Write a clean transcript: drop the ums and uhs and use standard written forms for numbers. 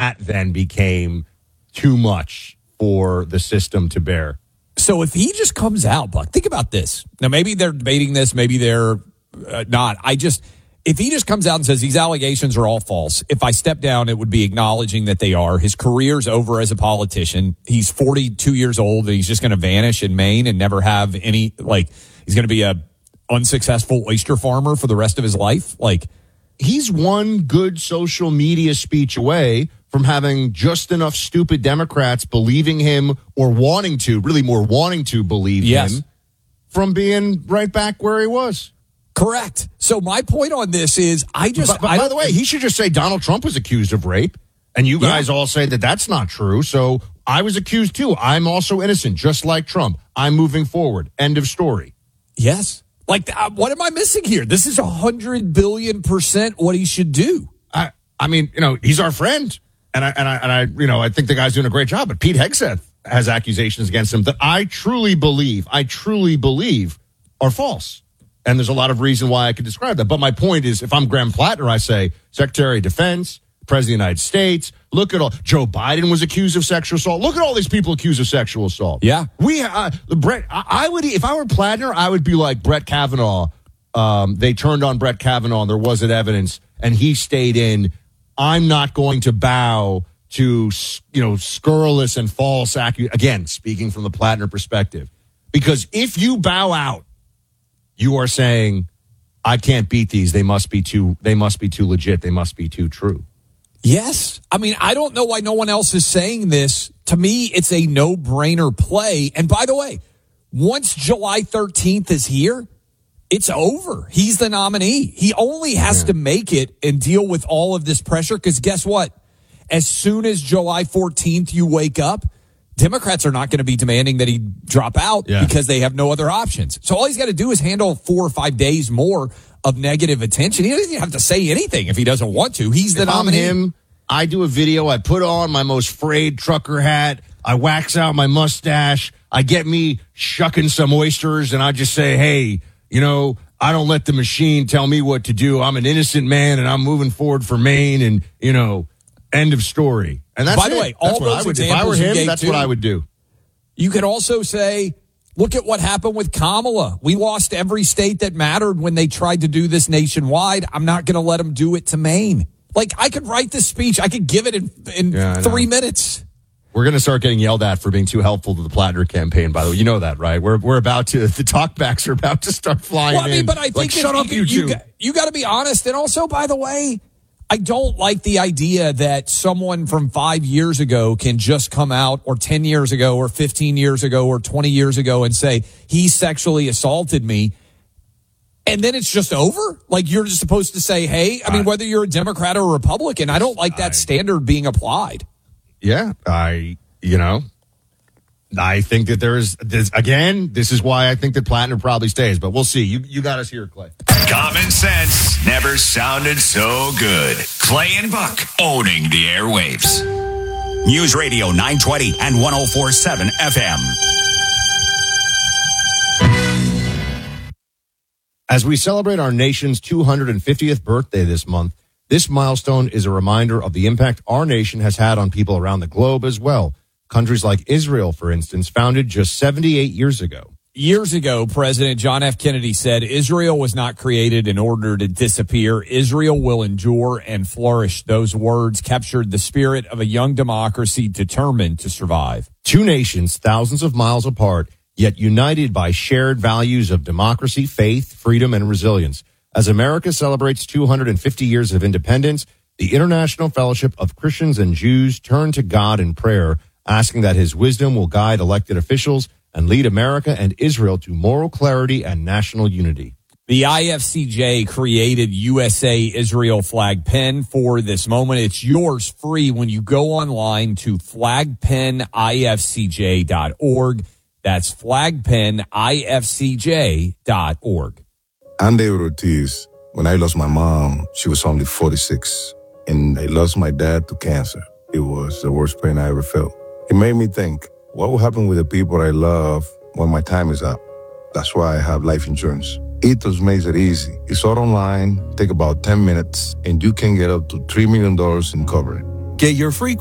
that then became too much for the system to bear. So if he just comes out, Buck, think about this. Now, maybe they're debating this, maybe they're not. If he just comes out and says these allegations are all false, if I step down, it would be acknowledging that they are. His career's over as a politician. He's 42 years old, and he's just going to vanish in Maine and never have any, he's going to be a unsuccessful oyster farmer for the rest of his life. He's one good social media speech away from having just enough stupid Democrats believing him or wanting to believe him from being right back where he was. Correct. So my point on this is by the way, he should just say Donald Trump was accused of rape, and you guys all say that that's not true. So I was accused too. I'm also innocent, just like Trump. I'm moving forward. End of story. Yes. What am I missing here? This is 100 billion% what he should do. I mean, he's our friend, and I think the guy's doing a great job. But Pete Hegseth has accusations against him that I truly believe are false. And there's a lot of reason why I could describe that. But my point is, if I'm Graham Plattner, I say Secretary of Defense, President of the United States. Look at all. Joe Biden was accused of sexual assault. Look at all these people accused of sexual assault. Yeah. Brett, I would, if I were Plattner, I would be like Brett Kavanaugh. They turned on Brett Kavanaugh and there wasn't evidence and he stayed in. I'm not going to bow to, scurrilous and false again, speaking from the Plattner perspective, because if you bow out, you are saying, I can't beat these. They must be too legit. They must be too true. Yes. I mean, I don't know why no one else is saying this. To me, it's a no-brainer play. And by the way, once July 13th is here, it's over. He's the nominee. He only has to make it and deal with all of this pressure because guess what? As soon as July 14th you wake up, Democrats are not going to be demanding that he drop out because they have no other options. So all he's got to do is handle 4 or 5 days more of negative attention. He doesn't even have to say anything if he doesn't want to. He's the nominee. I'm him, I do a video. I put on my most frayed trucker hat. I wax out my mustache. I get me shucking some oysters, and I just say, hey, I don't let the machine tell me what to do. I'm an innocent man, and I'm moving forward for Maine, and, end of story. And that's By the way, all those examples if I were him, that's what I would do. You could also say, look at what happened with Kamala. We lost every state that mattered when they tried to do this nationwide. I'm not going to let them do it to Maine. I could write this speech. I could give it in 3 minutes. We're going to start getting yelled at for being too helpful to the Plattner campaign, by the way. You know that, right? We're about to, the talkbacks are about to start flying in. But I think shut up, you two. You got to be honest. And also, by the way, I don't like the idea that someone from 5 years ago can just come out, or 10 years ago, or 15 years ago, or 20 years ago and say, he sexually assaulted me. And then it's just over? You're just supposed to say, hey, whether you're a Democrat or a Republican, I don't like that standard being applied. Yeah, I think that this is why I think that Plattner probably stays, but we'll see. You got us here, Clay. Common sense never sounded so good. Clay and Buck owning the airwaves. News Radio 920 and 104.7 FM. As we celebrate our nation's 250th birthday this month, this milestone is a reminder of the impact our nation has had on people around the globe as well. Countries like Israel, for instance, founded just 78 years ago. Years ago, President John F. Kennedy said, Israel was not created in order to disappear. Israel will endure and flourish. Those words captured the spirit of a young democracy determined to survive. Two nations thousands of miles apart, yet united by shared values of democracy, faith, freedom, and resilience. As America celebrates 250 years of independence, the International Fellowship of Christians and Jews turn to God in prayer, asking that his wisdom will guide elected officials and lead America and Israel to moral clarity and national unity. The IFCJ created USA-Israel flag pen for this moment. It's yours free when you go online to flagpenifcj.org. That's flagpenifcj.org. I'm David Ortiz. When I lost my mom, she was only 46. And I lost my dad to cancer. It was the worst pain I ever felt. It made me think, what will happen with the people I love when my time is up? That's why I have life insurance. Ethos makes it easy. It's all online, take about 10 minutes, and you can get up to $3 million in coverage. Get your free